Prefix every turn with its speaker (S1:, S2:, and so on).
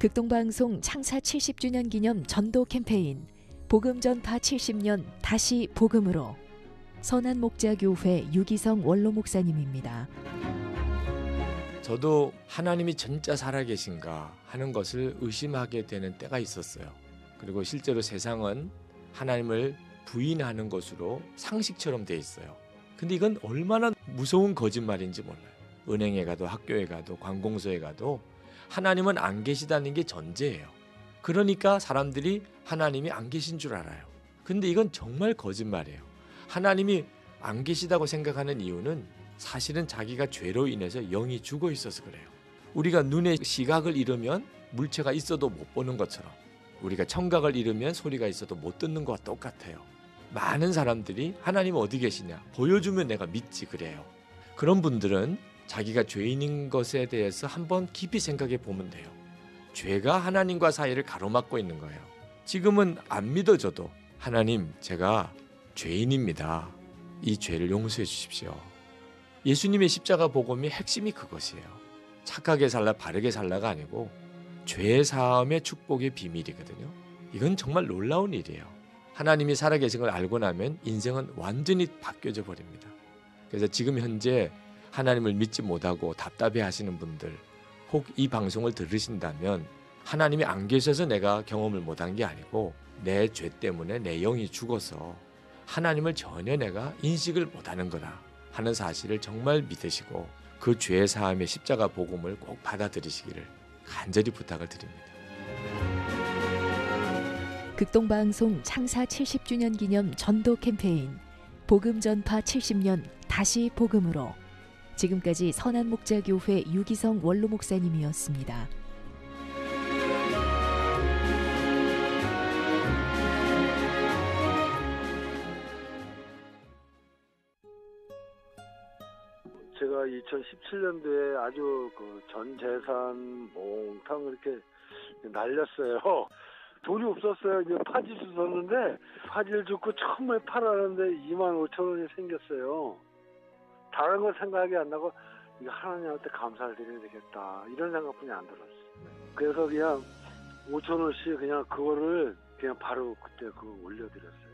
S1: 극동방송 창사 70주년 기념 전도 캠페인 복음 전파 70년 다시 복음으로 선한목자교회 유기성 원로 목사님입니다.
S2: 저도 하나님이 진짜 살아계신가 하는 것을 의심하게 되는 때가 있었어요. 그리고 실제로 세상은 하나님을 부인하는 것으로 상식처럼 돼 있어요. 근데 이건 얼마나 무서운 거짓말인지 몰라요. 은행에 가도 학교에 가도 관공서에 가도 하나님은 안 계시다는 게 전제예요. 그러니까 사람들이 하나님이 안 계신 줄 알아요. 근데 이건 정말 거짓말이에요. 하나님이 안 계시다고 생각하는 이유는 사실은 자기가 죄로 인해서 영이 죽어 있어서 그래요. 우리가 눈의 시각을 잃으면 물체가 있어도 못 보는 것처럼 우리가 청각을 잃으면 소리가 있어도 못 듣는 것과 똑같아요. 많은 사람들이 하나님 어디 계시냐 보여주면 내가 믿지 그래요. 그런 분들은 자기가 죄인인 것에 대해서 한번 깊이 생각해 보면 돼요. 죄가 하나님과 사이를 가로막고 있는 거예요. 지금은 안 믿어져도 하나님 제가 죄인입니다. 이 죄를 용서해 주십시오. 예수님의 십자가 복음의 핵심이 그것이에요. 착하게 살라 바르게 살라가 아니고 죄 사함의 축복의 비밀이거든요. 이건 정말 놀라운 일이에요. 하나님이 살아계신 걸 알고 나면 인생은 완전히 바뀌어져 버립니다. 그래서 지금 현재 하나님을 믿지 못하고 답답해 하시는 분들 혹 이 방송을 들으신다면 하나님이 안 계셔서 내가 경험을 못한 게 아니고 내 죄 때문에 내 영이 죽어서 하나님을 전혀 내가 인식을 못하는 거다 하는 사실을 정말 믿으시고 그 죄 사함의 십자가 복음을 꼭 받아들이시기를 간절히 부탁을 드립니다.
S1: 극동방송 창사 70주년 기념 전도 캠페인 복음 전파 70년 다시 복음으로 지금까지 선한목자교회 유기성 원로 목사님이었습니다.
S3: 제가 2017년도에 아주 전 재산 몽땅 이렇게 날렸어요. 돈이 없었어요. 이제 파지 주웠는데 파지를 줍고 처음에 팔았는데 25,000원이 생겼어요. 다른 거 생각이 안 나고 이거 하나님한테 감사를 드려야 되겠다 이런 생각뿐이 안 들었어요. 그래서 그냥 5,000원씩 그냥 그거를 그냥 바로 그때 그거 올려드렸어요.